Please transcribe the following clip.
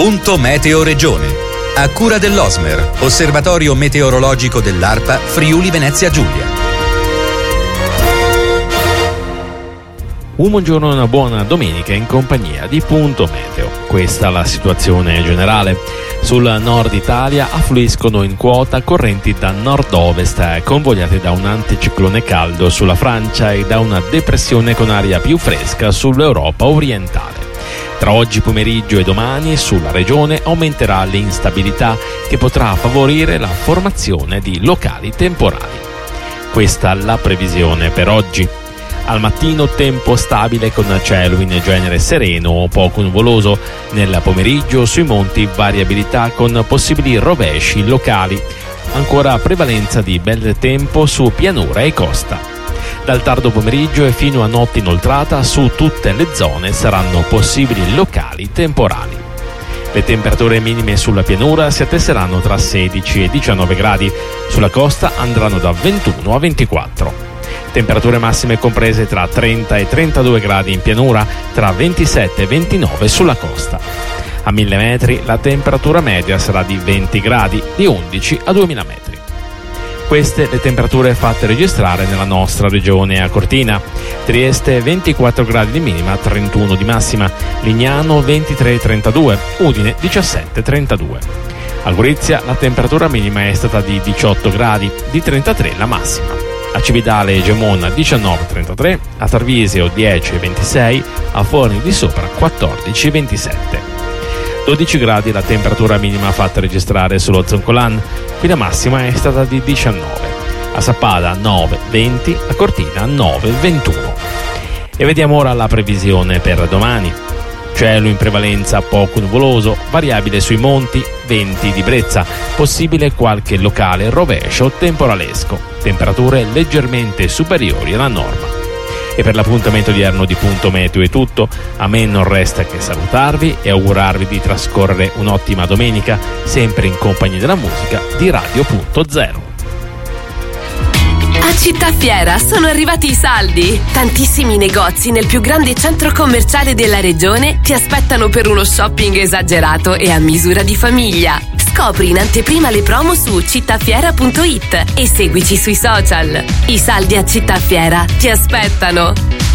Punto Meteo Regione. A cura dell'Osmer, Osservatorio Meteorologico dell'ARPA Friuli Venezia Giulia. Un buongiorno e una buona domenica in compagnia di Punto Meteo. Questa è la situazione generale. Sul nord Italia affluiscono in quota correnti da nord-ovest convogliate da un anticiclone caldo sulla Francia e da una depressione con aria più fresca sull'Europa orientale. Tra oggi pomeriggio e domani sulla regione aumenterà l'instabilità che potrà favorire la formazione di locali temporali. Questa è la previsione per oggi. Al mattino tempo stabile con cielo in genere sereno o poco nuvoloso. Nel pomeriggio sui monti variabilità con possibili rovesci locali. Ancora prevalenza di bel tempo su pianura e costa. Dal tardo pomeriggio e fino a notte inoltrata su tutte le zone saranno possibili locali temporali. Le temperature minime sulla pianura si attesteranno tra 16 e 19 gradi. Sulla costa andranno da 21 a 24. Temperature massime comprese tra 30 e 32 gradi in pianura, tra 27 e 29 sulla costa. A 1000 metri la temperatura media sarà di 20 gradi, di 11 a 2000 metri. Queste le temperature fatte registrare nella nostra regione a Cortina. Trieste 24 gradi di minima, 31 di massima. Lignano 23-32, Udine 17-32. A Gorizia la temperatura minima è stata di 18 gradi, di 33 la massima. A Cividale e Gemona 19-33, a Tarvisio 10-26, a Forni di Sopra 14-27. 12 gradi la temperatura minima fatta registrare sullo Zoncolan, qui la massima è stata di 19. A Sappada 9-20, a Cortina 9-21. E vediamo ora la previsione per domani. Cielo in prevalenza poco nuvoloso, variabile sui monti, venti di brezza, possibile qualche locale rovescio temporalesco, temperature leggermente superiori alla norma. E per l'appuntamento odierno di Punto Meteo è tutto, a me non resta che salutarvi e augurarvi di trascorrere un'ottima domenica, sempre in compagnia della musica di Radio.0. A Città Fiera sono arrivati i saldi. Tantissimi negozi nel più grande centro commerciale della regione ti aspettano per uno shopping esagerato e a misura di famiglia. Scopri in anteprima le promo su cittafiera.it e seguici sui social. I saldi a Città Fiera ti aspettano.